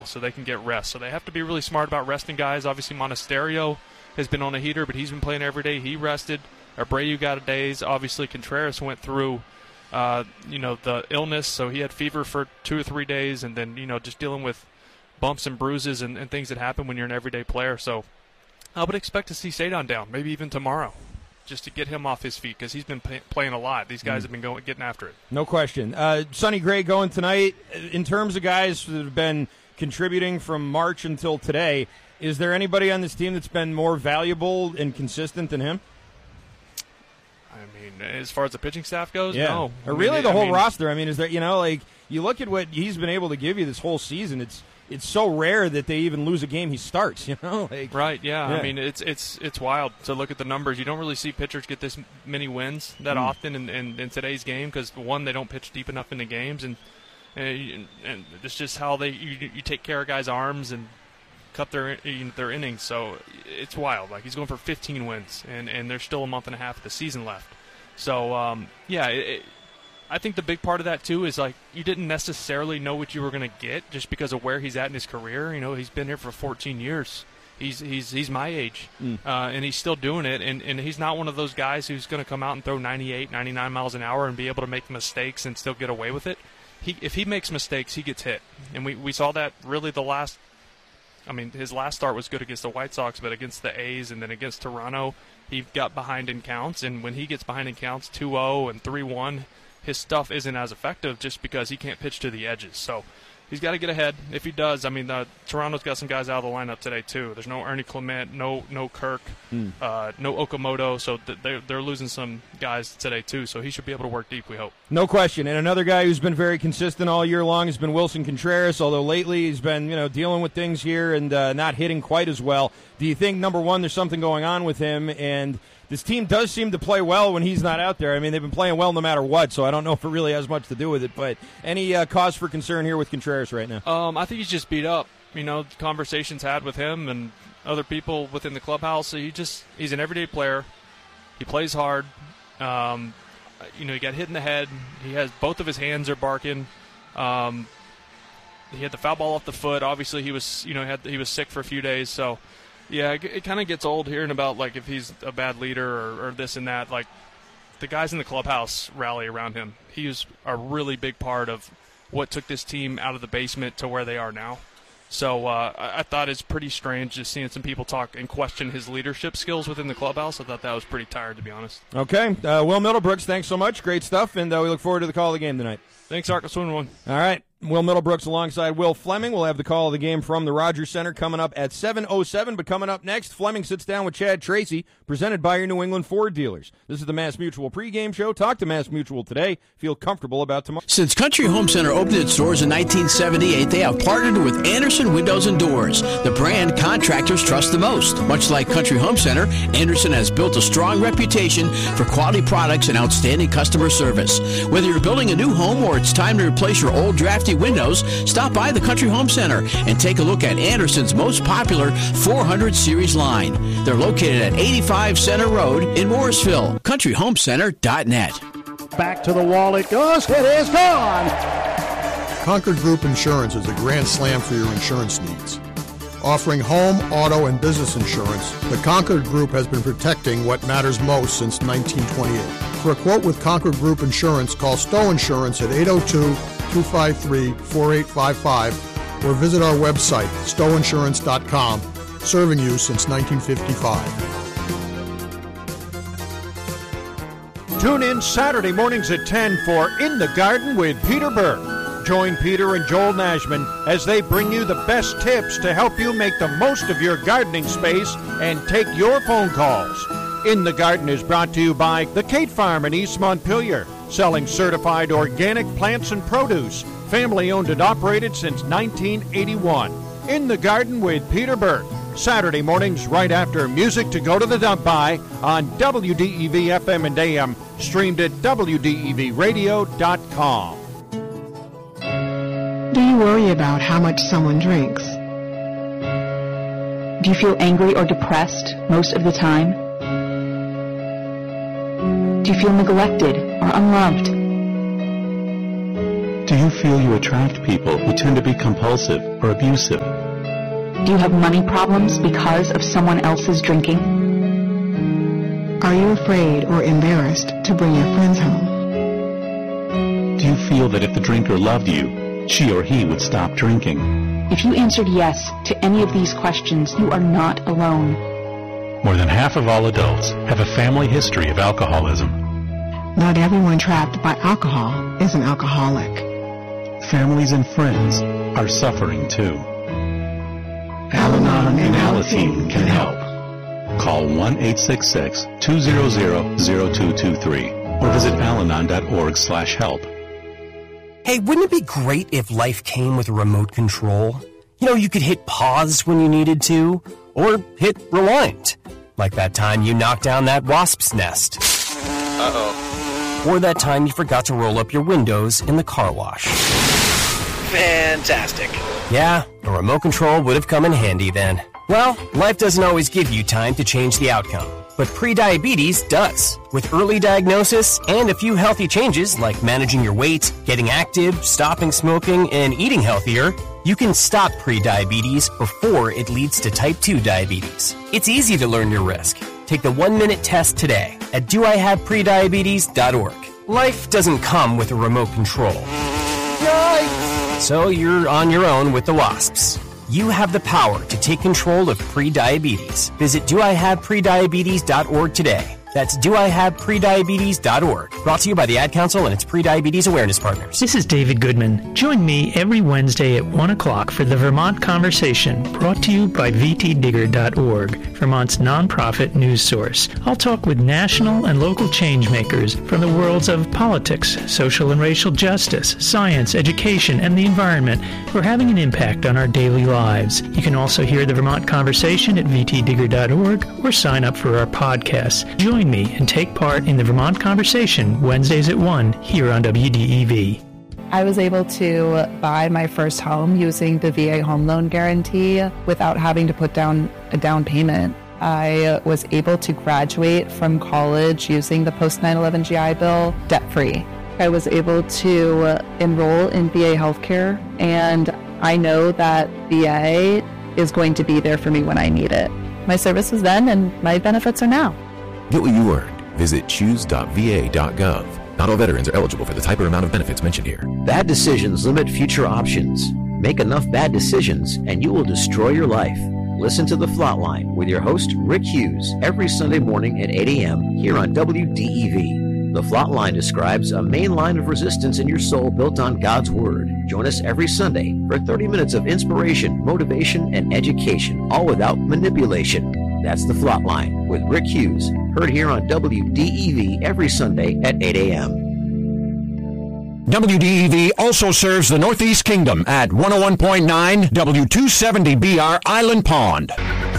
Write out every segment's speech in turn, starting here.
so they can get rest. So they have to be really smart about resting guys. Obviously, Monasterio has been on a heater, but he's been playing every day. He rested. Abreu got a days. Obviously, Contreras went through, the illness, so he had fever for 2 or 3 days, and then, just dealing with bumps and bruises and things that happen when you're an everyday player. So I would expect to see Cedon down, maybe even tomorrow, just to get him off his feet because he's been playing a lot. These guys have been getting after it. No question. Sonny Gray going tonight. In terms of guys that have been contributing from March until today, is there anybody on this team that's been more valuable and consistent than him? I mean, as far as the pitching staff goes, yeah. No. Or really the whole roster. I mean, is there, you look at what he's been able to give you this whole season, it's so rare that they even lose a game he starts, Right, yeah. I mean, it's wild to look at the numbers. You don't really see pitchers get this many wins that often in today's game because, one, they don't pitch deep enough into games, and it's just how you take care of guys' arms and cut their innings. So it's wild. Like, he's going for 15 wins, and there's still a month and a half of the season left. So, I think the big part of that, too, is, like, you didn't necessarily know what you were going to get just because of where he's at in his career. He's been here for 14 years. He's my age, and he's still doing it. And he's not one of those guys who's going to come out and throw 98, 99 miles an hour and be able to make mistakes and still get away with it. If he makes mistakes, he gets hit. And we saw that really his last start was good against the White Sox, but against the A's and then against Toronto, he got behind in counts. And when he gets behind in counts 2-0 and 3-1, his stuff isn't as effective just because he can't pitch to the edges. So he's got to get ahead. If he does, Toronto's got some guys out of the lineup today too. There's no Ernie Clement, no Kirk, no Okamoto. So they're losing some guys today too. So he should be able to work deep, we hope. No question. And another guy who's been very consistent all year long has been Wilson Contreras, although lately he's been dealing with things here and not hitting quite as well. Do you think, number one, there's something going on with him? And this team does seem to play well when he's not out there. I mean, they've been playing well no matter what, so I don't know if it really has much to do with it. But any cause for concern here with Contreras right now? I think he's just beat up. Conversations had with him and other people within the clubhouse. So he's an everyday player. He plays hard. He got hit in the head. He has both of his hands are barking. He had the foul ball off the foot. Obviously, he was he was sick for a few days. So, yeah, it kind of gets old hearing about, like, if he's a bad leader or this and that. Like, the guys in the clubhouse rally around him. He was a really big part of what took this team out of the basement to where they are now. So I thought it's pretty strange just seeing some people talk and question his leadership skills within the clubhouse. I thought that was pretty tired, to be honest. Okay. Will Middlebrooks, thanks so much. Great stuff, and we look forward to the call of the game tonight. Thanks, Ark. Let's win one. All right. Will Middlebrooks alongside Will Fleming. We'll have the call of the game from the Rogers Center coming up at 7:07. But coming up next, Fleming sits down with Chad Tracy, presented by your New England Ford dealers. This is the Mass Mutual pregame show. Talk to Mass Mutual today. Feel comfortable about tomorrow. Since Country Home Center opened its doors in 1978, they have partnered with Anderson Windows and Doors, the brand contractors trust the most. Much like Country Home Center, Anderson has built a strong reputation for quality products and outstanding customer service. Whether you're building a new home or it's time to replace your old drafty windows, stop by the Country Home Center and take a look at Anderson's most popular 400 series line. They're located at 85 Center Road in Morrisville. CountryHomeCenter.net. Back to the wall it goes. It is gone. Concord Group Insurance is a grand slam for your insurance needs. Offering home, auto, and business insurance, the Concord Group has been protecting what matters most since 1928. For a quote with Concord Group Insurance, call Stowe Insurance at 802-253-4855 or visit our website, stoweinsurance.com, serving you since 1955. Tune in Saturday mornings at 10 for In the Garden with Peter Burke. Join Peter and Joel Nashman as they bring you the best tips to help you make the most of your gardening space and take your phone calls. In the Garden is brought to you by the Kate Farm in East Montpelier, selling certified organic plants and produce, family owned and operated since 1981. In the Garden with Peter Burke, Saturday mornings right after Music to Go to the Dump By on WDEV FM and AM, streamed at WDEVradio.com. Do you worry about how much someone drinks? Do you feel angry or depressed most of the time? Do you feel neglected or unloved? Do you feel you attract people who tend to be compulsive or abusive? Do you have money problems because of someone else's drinking? Are you afraid or embarrassed to bring your friends home? Do you feel that if the drinker loved you, she or he would stop drinking? If you answered yes to any of these questions, you are not alone. More than half of all adults have a family history of alcoholism. Not everyone trapped by alcohol is an alcoholic. Families and friends are suffering too. Al-Anon and Alateen can help. Call 1-866-200-0223 or visit alanon.org/help. Hey, wouldn't it be great if life came with a remote control? You know, you could hit pause when you needed to, or hit rewind. Like that time you knocked down that wasp's nest. Uh-oh. Or that time you forgot to roll up your windows in the car wash. Fantastic. Yeah, a remote control would have come in handy then. Well, life doesn't always give you time to change the outcome, but prediabetes does. With early diagnosis and a few healthy changes like managing your weight, getting active, stopping smoking, and eating healthier, you can stop prediabetes before it leads to type 2 diabetes. It's easy to learn your risk. Take the 1-minute test today at doihaveprediabetes.org. Life doesn't come with a remote control. Yikes! So you're on your own with the wasps. You have the power to take control of prediabetes. Visit doihaveprediabetes.org today. That's doihaveprediabetes.org. Brought to you by the Ad Council and its Prediabetes Awareness Partners. This is David Goodman. Join me every Wednesday at 1 o'clock for the Vermont Conversation, brought to you by VTDigger.org, Vermont's nonprofit news source. I'll talk with national and local changemakers from the worlds of politics, social and racial justice, science, education, and the environment who are having an impact on our daily lives. You can also hear the Vermont Conversation at VTDigger.org or sign up for our podcasts. Join me and take part in the Vermont Conversation Wednesdays at 1 here on WDEV. I was able to buy my first home using the VA home loan guarantee without having to put down a down payment. I was able to graduate from college using the post 9/11 GI Bill debt-free. I was able to enroll in VA healthcare, and I know that VA is going to be there for me when I need it. My service was then, and my benefits are now. Get what you earned. Visit choose.va.gov. Not all veterans are eligible for the type or amount of benefits mentioned here. Bad decisions limit future options. Make enough bad decisions and you will destroy your life. Listen to The Flatline with your host, Rick Hughes, every Sunday morning at 8 a.m. here on WDEV. The Flatline describes a main line of resistance in your soul built on God's Word. Join us every Sunday for 30 minutes of inspiration, motivation, and education, all without manipulation. That's The Flatline with Rick Hughes, heard here on WDEV every Sunday at 8 a.m. WDEV also serves the Northeast Kingdom at 101.9 W270BR Island Pond.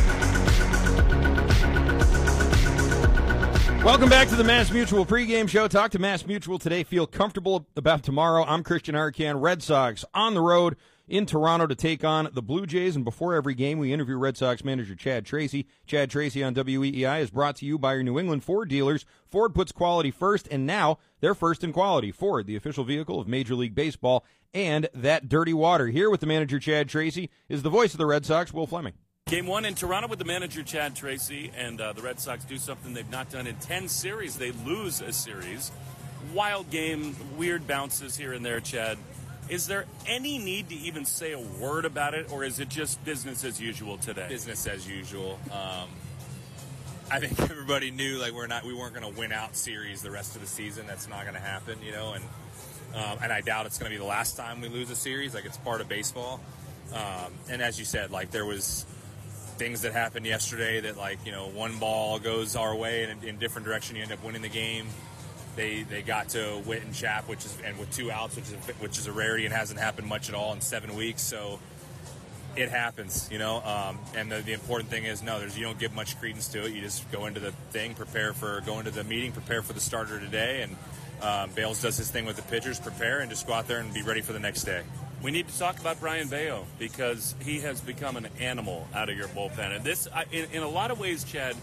Welcome back to the Mass Mutual pregame show. Talk to Mass Mutual today. Feel comfortable about tomorrow. I'm Christian Arcand. Red Sox on the road in Toronto to take on the Blue Jays. And before every game, we interview Red Sox manager Chad Tracy. Chad Tracy on WEEI is brought to you by your New England Ford dealers. Ford puts quality first, and now they're first in quality. Ford, the official vehicle of Major League Baseball, and that dirty water. Here with the manager Chad Tracy is the voice of the Red Sox, Will Fleming. Game 1 in Toronto with the manager Chad Tracy, and the Red Sox do something they've not done in 10 series. They lose a series. Wild game, weird bounces here and there, Chad. Is there any need to even say a word about it, or is it just business as usual today? Business as usual. I think everybody knew we weren't going to win out series the rest of the season. That's not going to happen, and I doubt it's going to be the last time we lose a series. It's part of baseball. And as you said, there was things that happened yesterday that one ball goes our way and in different direction you end up winning the game. They got to Witt and Chap, and with 2 outs, which is a rarity and hasn't happened much at all in 7 weeks. So it happens, And the important thing is, you don't give much credence to it. You just go into the thing, go into the meeting, prepare for the starter today, and Bales does his thing with the pitchers, prepare, and just go out there and be ready for the next day. We need to talk about Brayan Bello because he has become an animal out of your bullpen. And this, in a lot of ways, Chad,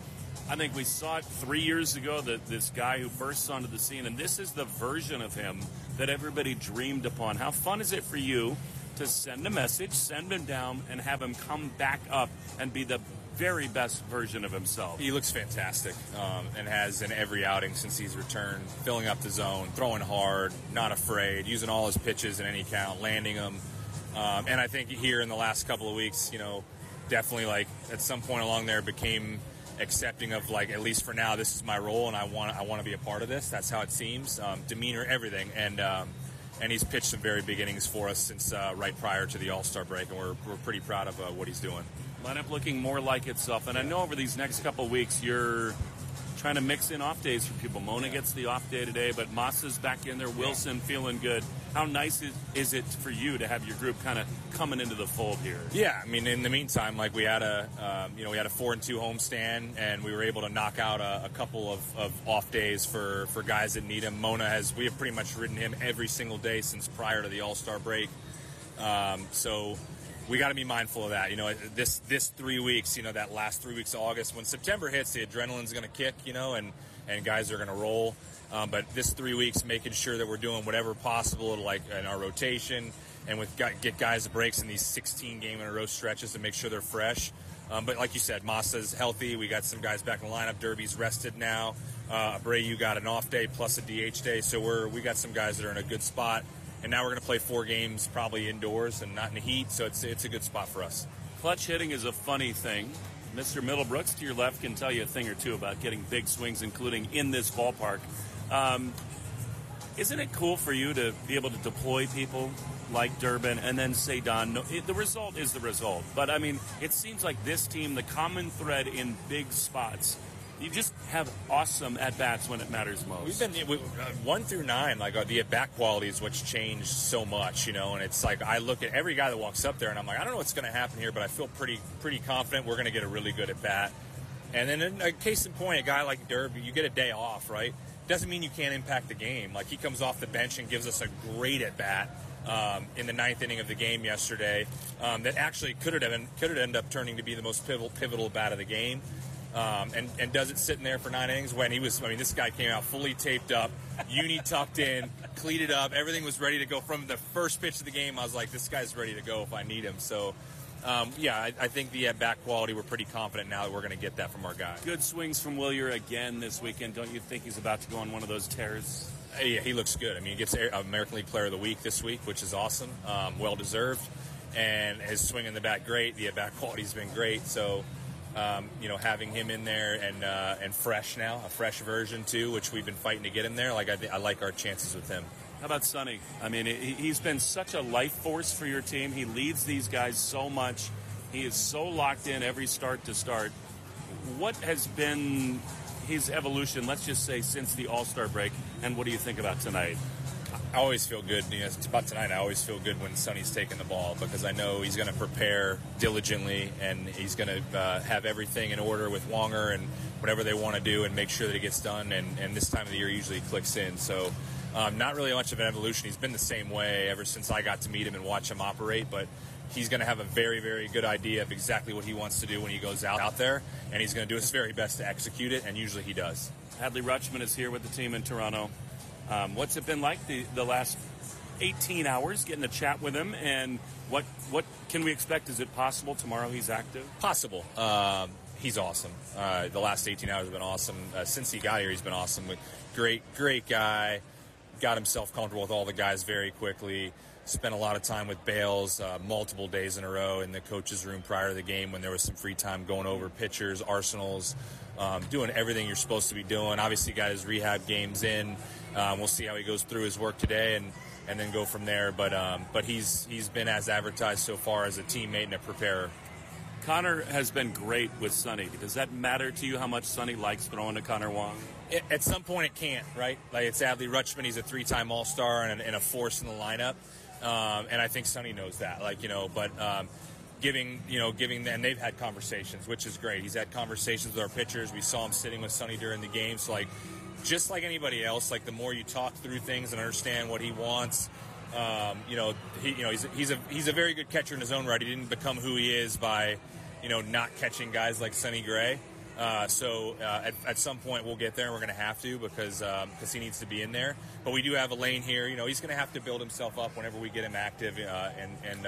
I think we saw it 3 years ago, that this guy who bursts onto the scene, and this is the version of him that everybody dreamed upon. How fun is it for you to send a message, send him down, and have him come back up and be the very best version of himself? He looks fantastic, and has in every outing since he's returned, filling up the zone, throwing hard, not afraid, using all his pitches in any count, landing them. And I think here in the last couple of weeks, definitely like at some point along there became accepting of, like, at least for now, this is my role and I want to be a part of this. That's how it seems. Demeanor, everything. And he's pitched some very big innings for us since right prior to the All-Star break, and we're pretty proud of what he's doing. Lineup looking more like itself, and I know over these next couple of weeks you're trying to mix in off days for people. Mona gets the off day today, but Masa's back in there. Wilson feeling good. How nice is it for you to have your group kind of coming into the fold here? Yeah, I mean, in the meantime, like we had a 4-2 homestand, and we were able to knock out a couple of off days for guys that need him. We have pretty much ridden him every single day since prior to the All-Star break. So we got to be mindful of that. This 3 weeks, that last 3 weeks of August, when September hits, the adrenaline's going to kick, and guys are going to roll. But this 3 weeks, making sure that we're doing whatever possible, like in our rotation, and get guys breaks in these 16-game-in-a-row stretches to make sure they're fresh. But like you said, Masa's healthy. We got some guys back in the lineup. Derby's rested now. Abreu got an off day plus a DH day. So we got some guys that are in a good spot. And now we're going to play 4 games probably indoors and not in the heat. So it's a good spot for us. Clutch hitting is a funny thing. Mr. Middlebrooks to your left can tell you a thing or two about getting big swings, including in this ballpark. Isn't it cool for you to be able to deploy people like Durbin and then say, Don, no, the result is the result. But, I mean, it seems like this team, the common thread in big spots, you just have awesome at-bats when it matters most. We've been 1 through 9, like the at-bat quality is what's changed so much, and it's like I look at every guy that walks up there and I'm like, I don't know what's going to happen here, but I feel pretty confident we're going to get a really good at-bat. And then in a case in point, a guy like Derby, you get a day off, right? Doesn't mean you can't impact the game. Like, he comes off the bench and gives us a great at-bat in the 9th inning of the game yesterday that actually could have ended up turning to be the most pivotal bat of the game. And does it sitting there for 9 innings when this guy came out fully taped up, uni tucked in, cleated up, everything was ready to go from the first pitch of the game. I was like, this guy's ready to go if I need him. So, I think the at-bat quality, we're pretty confident now that we're going to get that from our guy. Good swings from Wilyer again this weekend. Don't you think he's about to go on one of those tears? Yeah, he looks good. I mean, he gets American League Player of the Week this week, which is awesome, well-deserved. And his swing in the bat, great. The at-bat quality's been great. So, having him in there and fresh now, a fresh version too, which we've been fighting to get him there. Like I like our chances with him. How about Sonny? I mean, he's been such a life force for your team. He leads these guys so much. He is so locked in every start to start. What has been his evolution, let's just say, since the All-Star break, and what do you think about tonight? I always feel good. It's about tonight. I always feel good when Sonny's taking the ball because I know he's going to prepare diligently and he's going to have everything in order with Wonger and whatever they want to do and make sure that it gets done. And this time of the year usually clicks in. So not really much of an evolution. He's been the same way ever since I got to meet him and watch him operate. But he's going to have a very, very good idea of exactly what he wants to do when he goes out there. And he's going to do his very best to execute it. And usually he does. Adley Rutschman is here with the team in Toronto. What's it been like the last 18 hours getting to chat with him, and what can we expect? Is it possible tomorrow he's active? Possible. He's awesome. The last 18 hours have been awesome. Since he got here, he's been awesome. Great guy. Got himself comfortable with all the guys very quickly. Spent a lot of time with Bales multiple days in a row in the coach's room prior to the game when there was some free time going over pitchers, arsenals, doing everything you're supposed to be doing. Obviously got his rehab games in. We'll see how he goes through his work today and then go from there. But he's been as advertised so far as a teammate and a preparer. Connor has been great with Sonny. Does that matter to you how much Sonny likes throwing to Connor Wong? At some point it can't, right? Like it's Adley Rutschman. He's a 3-time All-Star and a force in the lineup. And I think Sonny knows that. Giving, and they've had conversations, which is great. He's had conversations with our pitchers. We saw him sitting with Sonny during the game. So, just like anybody else, the more you talk through things and understand what he wants, he's a very good catcher in his own right. He didn't become who he is by, not catching guys like Sonny Gray. So at some point we'll get there, and we're going to have to because he needs to be in there. But we do have a lane here. He's going to have to build himself up whenever we get him active, and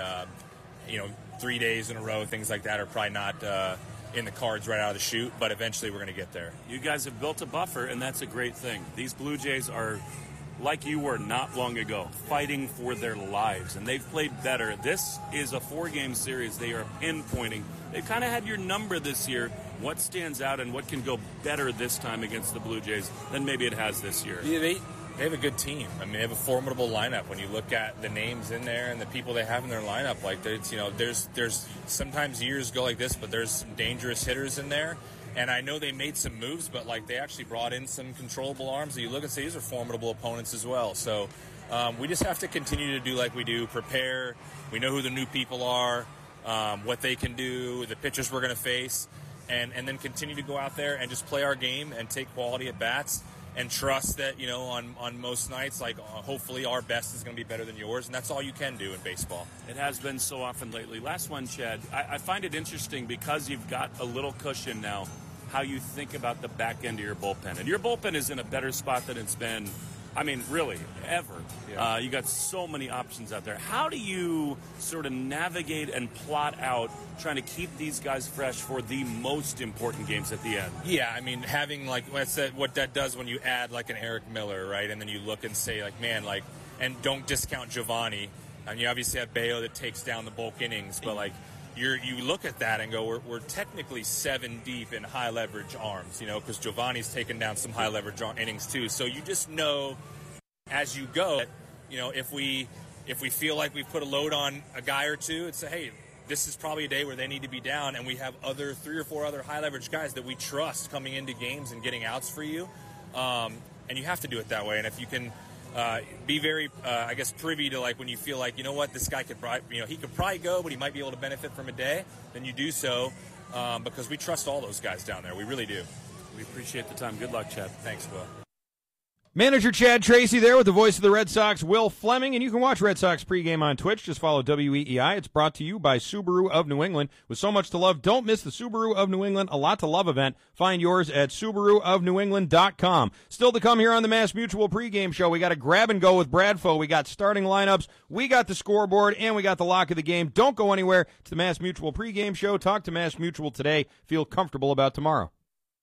3 days in a row, things like that are probably not in the cards right out of the chute, but eventually we're going to get there. You guys have built a buffer, and that's a great thing. These Blue Jays are, like you were not long ago, fighting for their lives, and they've played better. This is a 4-game series. They are pinpointing. They've kind of had your number this year. What stands out and what can go better this time against the Blue Jays than maybe it has this year? Yeah, they have a good team. I mean, they have a formidable lineup. When you look at the names in there and the people they have in their lineup, like there's sometimes years go like this, but there's some dangerous hitters in there. And I know they made some moves, but they actually brought in some controllable arms that you look and say these are formidable opponents as well. So we just have to continue to do like we do, prepare. We know who the new people are, what they can do, the pitchers we're going to face, and then continue to go out there and just play our game and take quality at bats. And trust that, on most nights, hopefully our best is going to be better than yours, and that's all you can do in baseball. It has been so often lately. Last one, Chad. I find it interesting because you've got a little cushion now, how you think about the back end of your bullpen. And your bullpen is in a better spot than it's been, really, ever. Yeah. You got so many options out there. How do you sort of navigate and plot out trying to keep these guys fresh for the most important games at the end? Yeah, having, what that does when you add, an Eric Miller, right? And then you look and say, and don't discount Giovanni. And you obviously have Bayo that takes down the bulk innings, but, you look at that and go, we're technically 7 deep in high leverage arms, because Giovanni's taken down some high leverage innings too. So you just know as you go that, if we feel like we've put a load on a guy or two, it's hey, this is probably a day where they need to be down, and we have 3 or 4 other high leverage guys that we trust coming into games and getting outs for you, and you have to do it that way. And if you can be very, privy to when you feel like, this guy could probably, he could probably go, but he might be able to benefit from a day, then you do so because we trust all those guys down there. We really do. We appreciate the time. Good luck, Chad. Thanks, Will. Manager Chad Tracy there with the voice of the Red Sox, Will Fleming, and you can watch Red Sox pregame on Twitch. Just follow WEEI. It's brought to you by Subaru of New England. With so much to love, don't miss the Subaru of New England A Lot to Love event. Find yours at SubaruofNewEngland.com. Still to come here on the Mass Mutual pregame show, we got a grab and go with Bradfo. We got starting lineups, we got the scoreboard, and we got the lock of the game. Don't go anywhere. It's the Mass Mutual pregame show. Talk to Mass Mutual today. Feel comfortable about tomorrow.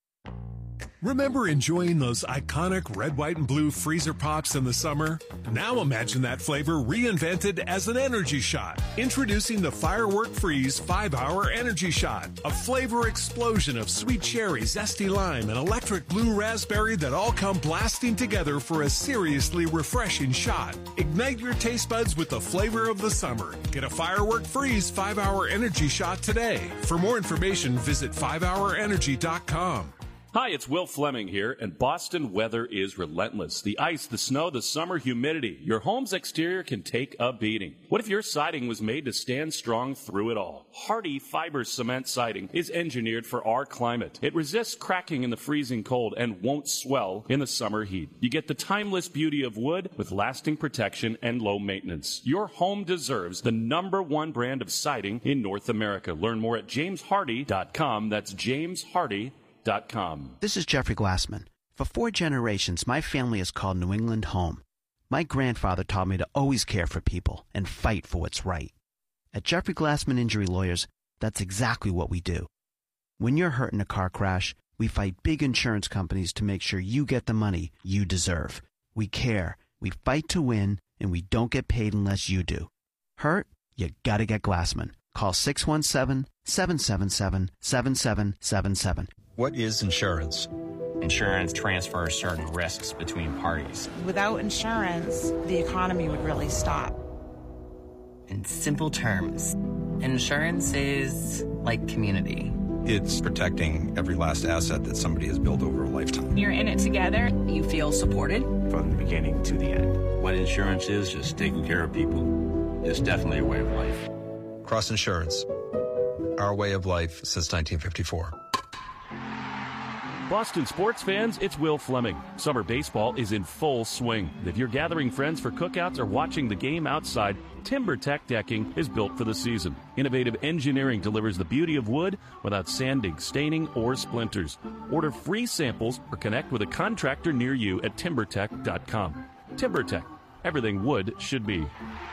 Remember enjoying those iconic red, white, and blue freezer pops in the summer? Now imagine that flavor reinvented as an energy shot. Introducing the Firework Freeze 5-Hour Energy Shot. A flavor explosion of sweet cherry, zesty lime, and electric blue raspberry that all come blasting together for a seriously refreshing shot. Ignite your taste buds with the flavor of the summer. Get a Firework Freeze 5-Hour Energy Shot today. For more information, visit 5hourenergy.com. Hi, it's Will Fleming here, and Boston weather is relentless. The ice, the snow, the summer humidity. Your home's exterior can take a beating. What if your siding was made to stand strong through it all? Hardie Fiber Cement Siding is engineered for our climate. It resists cracking in the freezing cold and won't swell in the summer heat. You get the timeless beauty of wood with lasting protection and low maintenance. Your home deserves the #1 brand of siding in North America. Learn more at jameshardy.com. That's jameshardy.com. This is Jeffrey Glassman. For 4 generations, my family has called New England home. My grandfather taught me to always care for people and fight for what's right. At Jeffrey Glassman Injury Lawyers, that's exactly what we do. When you're hurt in a car crash, we fight big insurance companies to make sure you get the money you deserve. We care, we fight to win, and we don't get paid unless you do. Hurt? You gotta get Glassman. Call 617-777-7777. What is insurance? Insurance transfers certain risks between parties. Without insurance, the economy would really stop. In simple terms, insurance is like community. It's protecting every last asset that somebody has built over a lifetime. You're in it together. You feel supported. From the beginning to the end. What insurance is, just taking care of people. It's definitely a way of life. Cross Insurance. Our way of life since 1954. Boston sports fans, it's Will Fleming. Summer baseball is in full swing. If you're gathering friends for cookouts or watching the game outside, TimberTech decking is built for the season. Innovative engineering delivers the beauty of wood without sanding, staining, or splinters. Order free samples or connect with a contractor near you at TimberTech.com. TimberTech, everything wood should be.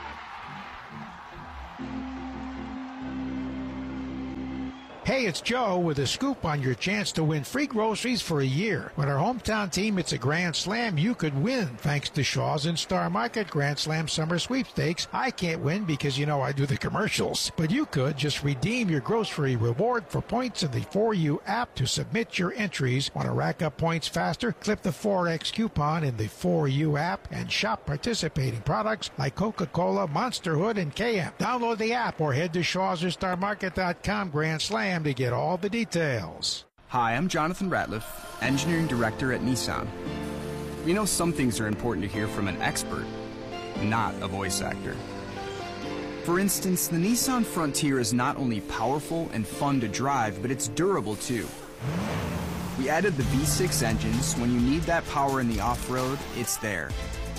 Hey, it's Joe with a scoop on your chance to win free groceries for a year. With our hometown team, it's a Grand Slam you could win. Thanks to Shaw's and Star Market Grand Slam Summer Sweepstakes, I can't win because, I do the commercials. But you could just redeem your grocery reward for points in the 4U app to submit your entries. Want to rack up points faster? Clip the 4X coupon in the 4U app and shop participating products like Coca-Cola, Monster Hood, and KM. Download the app or head to Shaw's or StarMarket.com Grand Slam to get all the details. Hi, I'm Jonathan Ratliff, Engineering Director at Nissan. We know some things are important to hear from an expert, not a voice actor. For instance, the Nissan Frontier is not only powerful and fun to drive, but it's durable too. We added the V6 engine, so when you need that power in the off-road, it's there.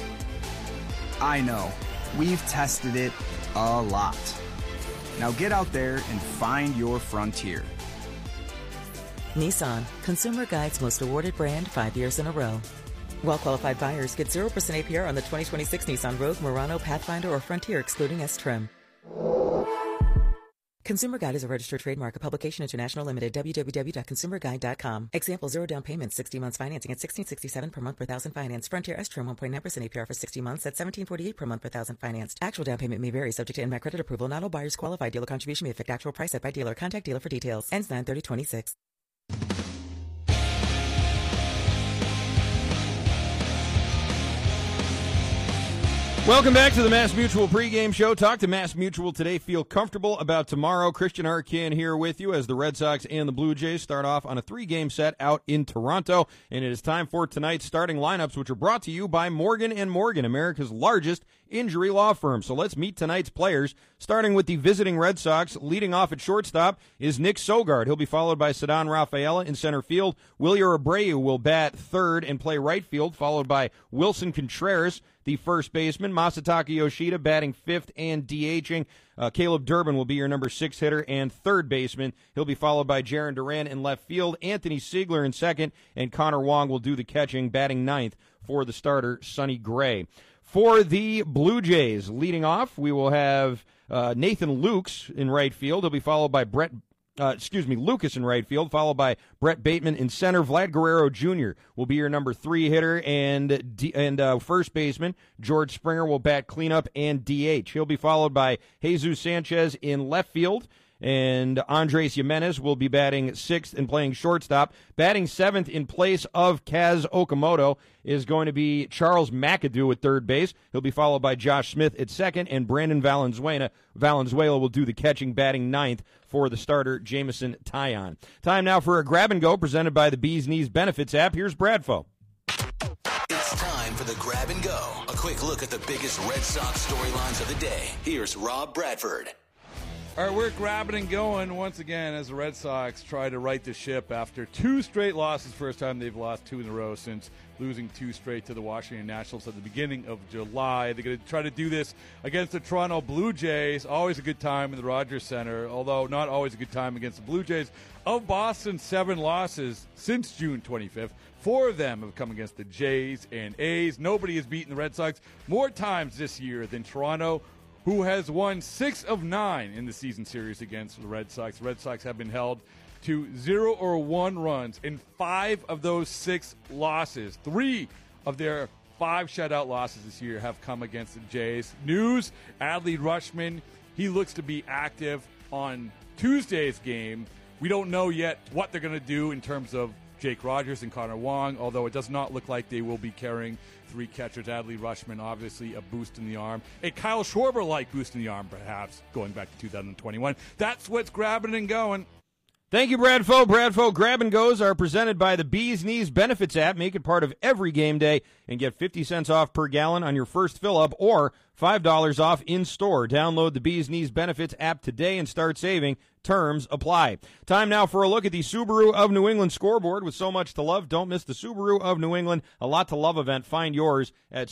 I know, we've tested it a lot. Now get out there and find your Frontier. Nissan, Consumer Guide's most awarded brand 5 years in a row. Well-qualified buyers get 0% APR on the 2026 Nissan Rogue, Murano, Pathfinder, or Frontier, excluding S-Trim. Consumer Guide is a registered trademark of Publication International Limited, www.consumerguide.com. Example, 0 down payment, 60 months financing at $1,667 per month per thousand financed. Frontier S-Trim 1.9% APR for 60 months at $1,748 per month per thousand financed. Actual down payment may vary, subject to NMAC credit approval. Not all buyers qualify. Dealer contribution may affect actual price set by dealer. Contact dealer for details. Ends 9/30/26. Welcome back to the Mass Mutual pregame show. Talk to Mass Mutual today. Feel comfortable about tomorrow. Christian Arcand here with you as the Red Sox and the Blue Jays start off on a 3-game set out in Toronto. And it is time for tonight's starting lineups, which are brought to you by Morgan & Morgan, America's largest injury law firm. So let's meet tonight's players, starting with the visiting Red Sox. Leading off at shortstop is Nick Sogard. He'll be followed by Ceddanne Rafaela in center field. Wilyer Abreu will bat third and play right field, followed by Wilson Contreras, the first baseman. Masataka Yoshida batting fifth and DHing. Caleb Durbin will be your number 6 hitter and third baseman. He'll be followed by Jarren Duran in left field, Anthony Siegler in second, and Connor Wong will do the catching, batting ninth for the starter, Sonny Gray. For the Blue Jays, leading off, we will have Nathan Lukes in right field. He'll be followed by Lucas in right field, followed by Brett Bateman in center. Vlad Guerrero Jr. will be your number 3 hitter, and first baseman George Springer will bat cleanup and DH. He'll be followed by Jesus Sanchez in left field, and Andres Jimenez will be batting 6th and playing shortstop. Batting 7th in place of Kaz Okamoto is going to be Charles McAdoo at third base. He'll be followed by Josh Smith at second, and Brandon Valenzuela will do the catching, batting 9th for the starter, Jameson Taillon. Time now for a grab and go presented by the Bees Knees Benefits app. Here's Bradfo. It's time for the grab and go. A quick look at the biggest Red Sox storylines of the day. Here's Rob Bradford. All right, we're grabbing and going once again as the Red Sox try to right the ship after 2 straight losses. First time they've lost 2 in a row since losing 2 straight to the Washington Nationals at the beginning of July. They're going to try to do this against the Toronto Blue Jays. Always a good time in the Rogers Center, although not always a good time against the Blue Jays. Of Boston's 7 losses since June 25th, 4 of them have come against the Jays and A's. Nobody has beaten the Red Sox more times this year than Toronto, who has won 6 of 9 in the season series against the Red Sox. The Red Sox have been held to 0 or 1 runs in 5 of those 6 losses. 3 of their 5 shutout losses this year have come against the Jays. News, Adley Rutschman, he looks to be active on Tuesday's game. We don't know yet what they're going to do in terms of Jake Rogers and Connor Wong, although it does not look like they will be carrying 3 catchers. Adley Rutschman, obviously a boost in the arm. A Kyle Schwarber-like boost in the arm, perhaps, going back to 2021. That's what's grabbing and going. Thank you, Bradfo. Bradfo Grab and Goes are presented by the Bees Knees Benefits app. Make it part of every game day and get 50 cents off per gallon on your first fill-up or $5 off in-store. Download the Bees Knees Benefits app today and start saving Terms apply. Time now for a look at the Subaru of New England scoreboard. With so much to love, don't miss the Subaru of New England A Lot to Love event. Find yours at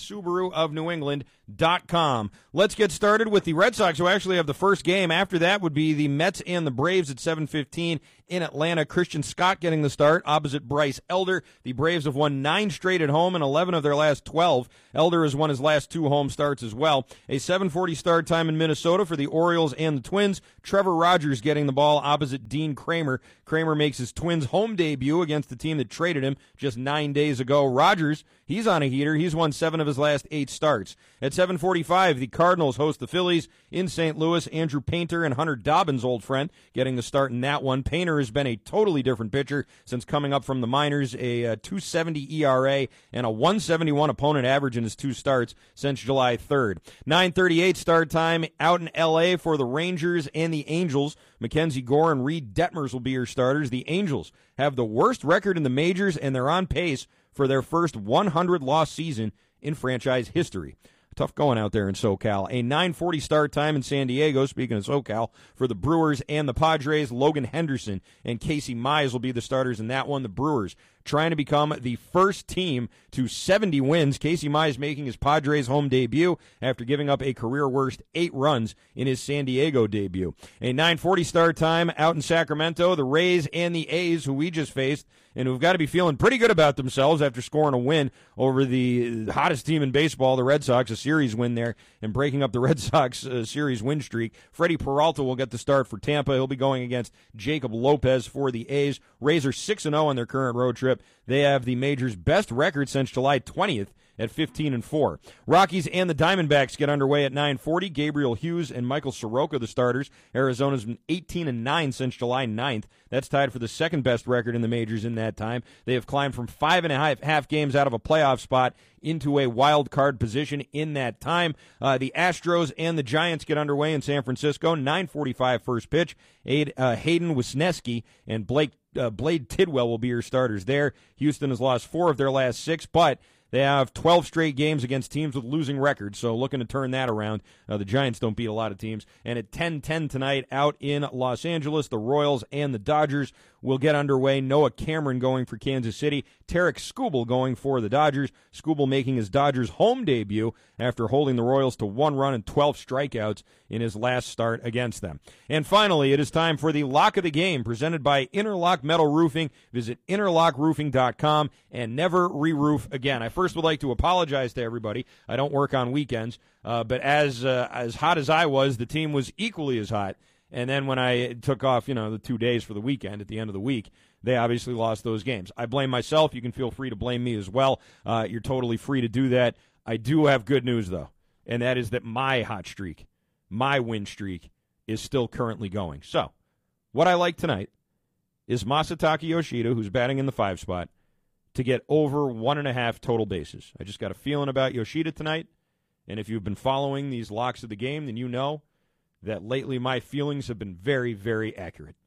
SubaruofNewEngland.com. Let's get started with the Red Sox, who actually have the first game. After that would be the Mets and the Braves at 7:15 in Atlanta. Christian Scott getting the start opposite Bryce Elder. The Braves have won 9 straight at home and 11 of their last 12. Elder has won his last 2 home starts as well. A 7:40 start time in Minnesota for the Orioles and the Twins. Trevor Rogers getting the ball opposite Dean Kramer. Kramer makes his Twins home debut against the team that traded him just 9 days ago. Rogers, he's on a heater. He's won 7 of his last 8 starts. At 7:45, the Cardinals host the Phillies in St. Louis. Andrew Painter and Hunter Dobbins, old friend, getting the start in that one. Painter has been a totally different pitcher since coming up from the minors, a 2.70 ERA and a 1.71 opponent average in his 2 starts since July 3rd. 9:38 start time out in L.A. for the Rangers and the Angels. Mackenzie Gore and Reed Detmers will be your starters. The Angels have the worst record in the majors, and they're on pace for their first 100-loss season in franchise history. Tough going out there in SoCal. A 9:40 start time in San Diego, speaking of SoCal, for the Brewers and the Padres. Logan Henderson and Casey Mize will be the starters in that one. The Brewers trying to become the first team to 70 wins. Casey Mize making his Padres home debut after giving up a career-worst 8 runs in his San Diego debut. A 9:40 start time out in Sacramento. The Rays and the A's, who we just faced, and who've got to be feeling pretty good about themselves after scoring a win over the hottest team in baseball, the Red Sox, a series win there, and breaking up the Red Sox series win streak. Freddie Peralta will get the start for Tampa. He'll be going against Jacob Lopez for the A's. Rays are 6-0 on their current road trip. They have the major's best record since July 20th at 15-4. Rockies and the Diamondbacks get underway at 9:40. Gabriel Hughes and Michael Soroka, the starters. Arizona's been 18-9 since July 9th. That's tied for the second best record in the majors in that time. They have climbed from 5.5 games out of a playoff spot into a wild card position in that time. The Astros and the Giants get underway in San Francisco. 9:45 first pitch. Hayden Wesneski and Blade Tidwell will be your starters there. Houston has lost 4 of their last 6, but they have 12 straight games against teams with losing records, so looking to turn that around. The Giants don't beat a lot of teams. And at 10:10 tonight out in Los Angeles, the Royals and the Dodgers will get underway. Noah Cameron going for Kansas City. Tarek Skubal going for the Dodgers. Skubal making his Dodgers home debut after holding the Royals to 1 run and 12 strikeouts in his last start against them. And finally, it is time for the Lock of the Game, presented by Interlock Metal Roofing. Visit interlockroofing.com and never re-roof again. I first would like to apologize to everybody. I don't work on weekends, but as hot as I was, the team was equally as hot. And then when I took off, the 2 days for the weekend at the end of the week, they obviously lost those games. I blame myself. You can feel free to blame me as well. You're totally free to do that. I do have good news, though, and that is that my hot streak, my win streak, is still currently going. So what I like tonight is Masataka Yoshida, who's batting in the 5 spot, to get over 1.5 total bases. I just got a feeling about Yoshida tonight, and if you've been following these locks of the game, then you know that lately my feelings have been very, very accurate.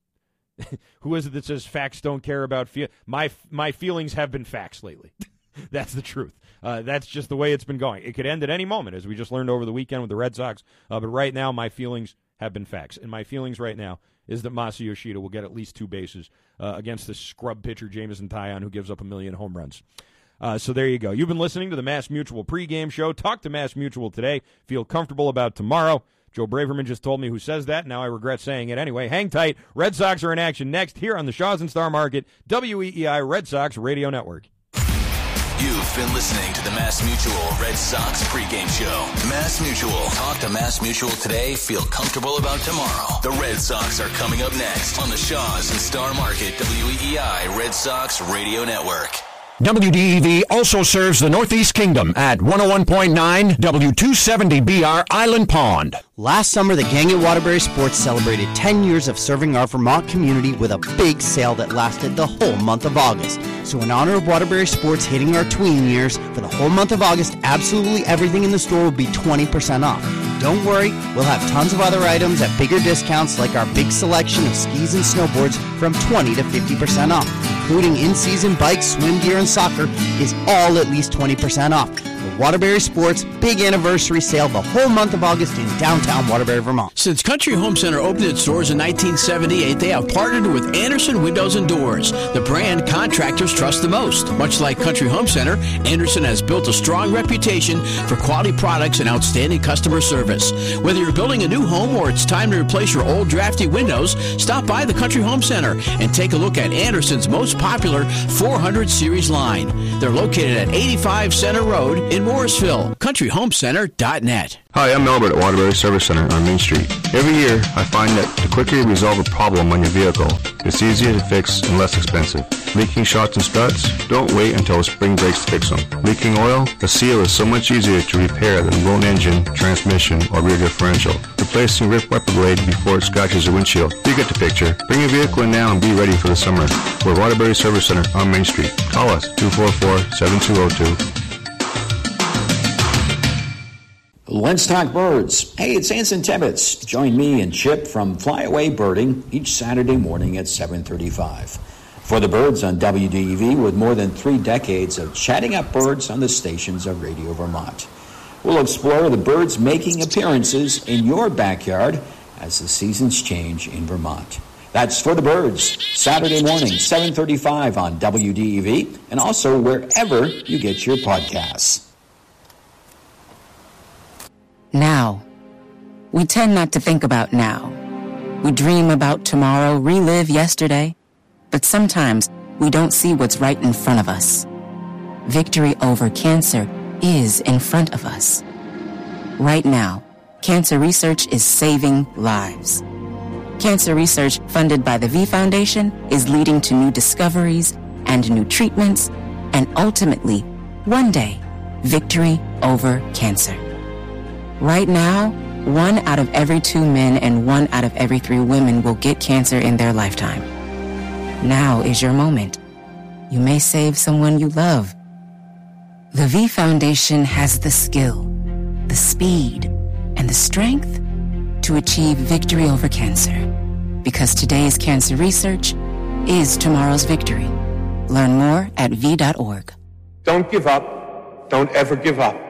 Who is it that says facts don't care about my feelings have been facts lately? That's the truth. That's just the way it's been going. It could end at any moment, as we just learned over the weekend with the Red Sox. But right now, my feelings have been facts. And my feelings right now is that Masa Yoshida will get at least 2 bases against this scrub pitcher, Jameson Taillon, who gives up 1 million home runs. So there you go. You've been listening to the Mass Mutual pregame show. Talk to Mass Mutual today. Feel comfortable about tomorrow. Joe Braverman just told me who says that. Now I regret saying it anyway. Hang tight. Red Sox are in action next here on the Shaws and Star Market, WEEI Red Sox Radio Network. You've been listening to the Mass Mutual Red Sox pregame show. Mass Mutual. Talk to Mass Mutual today. Feel comfortable about tomorrow. The Red Sox are coming up next on the Shaws and Star Market, WEEI Red Sox Radio Network. WDEV also serves the Northeast Kingdom at 101.9 W270BR Island Pond. Last summer, the gang at Waterbury Sports celebrated 10 years of serving our Vermont community with a big sale that lasted the whole month of August. So in honor of Waterbury Sports hitting our tween years, for the whole month of August, absolutely everything in the store will be 20% off. Don't worry, we'll have tons of other items at bigger discounts, like our big selection of skis and snowboards from 20 to 50% off, including in-season bikes, swim gear, and soccer is all at least 20% off. The Waterbury Sports Big Anniversary Sale the whole month of August in downtown Waterbury, Vermont. Since Country Home Center opened its doors in 1978, they have partnered with Anderson Windows and Doors, the brand contractors trust the most. Much like Country Home Center, Anderson has built a strong reputation for quality products and outstanding customer service. Whether you're building a new home or it's time to replace your old drafty windows, stop by the Country Home Center and take a look at Anderson's most popular 400 Series line. They're located at 85 Center Road in Morrisville. CountryHomeCenter.net. Hi, I'm Albert at Waterbury Service Center on Main Street. Every year, I find that the quicker you resolve a problem on your vehicle, it's easier to fix and less expensive. Leaking shocks and struts? Don't wait until a spring breaks to fix them. Leaking oil? A seal is so much easier to repair than a blown engine, transmission, or rear differential. Replacing a ripped wiper blade before it scratches your windshield. You get the picture. Bring your vehicle in now and be ready for the summer. We're Waterbury Service Center on Main Street. Call us, 244-7202. Let's talk birds. Hey, it's Anson Tebbets. Join me and Chip from Flyaway Birding each Saturday morning at 7:35. For the birds on WDEV, with more than 3 decades of chatting up birds on the stations of Radio Vermont. We'll explore the birds making appearances in your backyard as the seasons change in Vermont. That's For the Birds, Saturday morning, 7:35 on WDEV, and also wherever you get your podcasts. Now. We tend not to think about now. We dream about tomorrow, relive yesterday, but sometimes we don't see what's right in front of us. Victory over cancer is in front of us. Right now, cancer research is saving lives. Cancer research funded by the V Foundation is leading to new discoveries and new treatments, and ultimately, one day, victory over cancer. Right now, 1 out of every 2 men and 1 out of every 3 women will get cancer in their lifetime. Now is your moment. You may save someone you love. The V Foundation has the skill, the speed, and the strength to achieve victory over cancer. Because today's cancer research is tomorrow's victory. Learn more at v.org. Don't give up. Don't ever give up.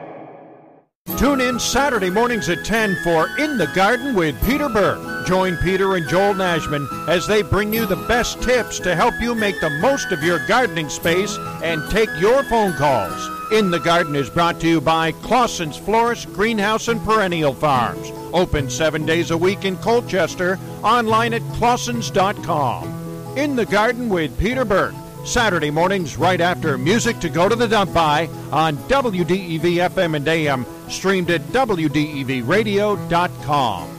Tune in Saturday mornings at 10 for In the Garden with Peter Burke. Join Peter and Joel Nashman as they bring you the best tips to help you make the most of your gardening space and take your phone calls. In the Garden is brought to you by Clausen's Florist, Greenhouse, and Perennial Farms. Open 7 days a week in Colchester. Online at clausens.com. In the Garden with Peter Burke. Saturday mornings right after Music to Go to the Dump By on WDEV FM and AM, streamed at WDEVradio.com.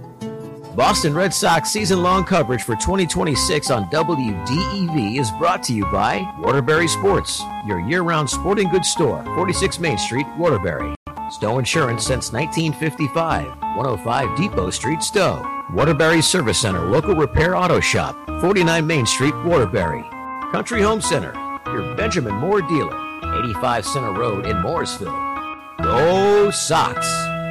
Boston Red Sox season-long coverage for 2026 on WDEV is brought to you by Waterbury Sports, your year-round sporting goods store, 46 Main Street, Waterbury. Stowe Insurance since 1955, 105 Depot Street, Stowe. Waterbury Service Center, local repair auto shop, 49 Main Street, Waterbury. Country Home Center, your Benjamin Moore dealer, 85 Center Road in Morrisville. Go Sox!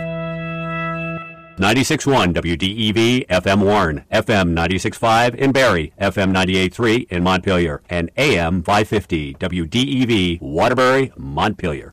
96.1 WDEV FM Warren, FM 96.5 in Barrie, FM 98.3 in Montpelier, and AM 550 WDEV Waterbury, Montpelier.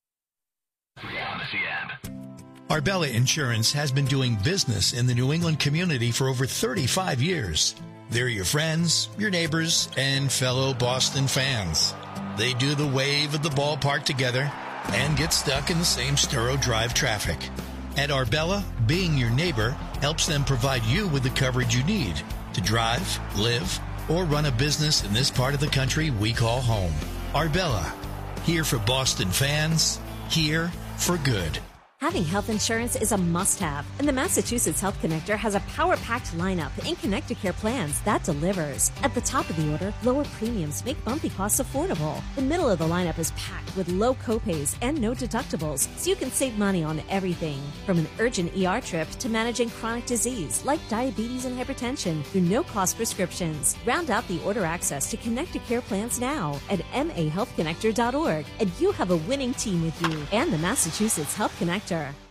Arbella Insurance has been doing business in the New England community for over 35 years. They're your friends, your neighbors, and fellow Boston fans. They do the wave at the ballpark together and get stuck in the same Storrow Drive traffic. At Arbella, being your neighbor helps them provide you with the coverage you need to drive, live, or run a business in this part of the country we call home. Arbella, here for Boston fans, here for good. Having health insurance is a must-have, and the Massachusetts Health Connector has a power-packed lineup in Connecticare plans that delivers. At the top of the order, lower premiums make bumpy costs affordable. The middle of the lineup is packed with low copays and no deductibles, so you can save money on everything. From an urgent ER trip to managing chronic disease like diabetes and hypertension through no-cost prescriptions. Round out the order access to Connecticare plans now at mahealthconnector.org, and you have a winning team with you and the Massachusetts Health Connector.